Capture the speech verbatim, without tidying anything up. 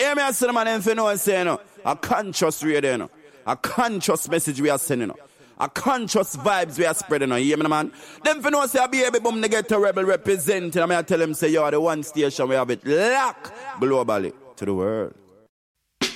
Hear me, I say, man, if you know what I'm saying, no? A conscious radio, no? A conscious message we are sending, no? A conscious vibes we are spreading, no? You hear me, man? Them for know say a baby boom they get a rebel representing. I mean, I tell them say you are the one station we have it locked globally to the world.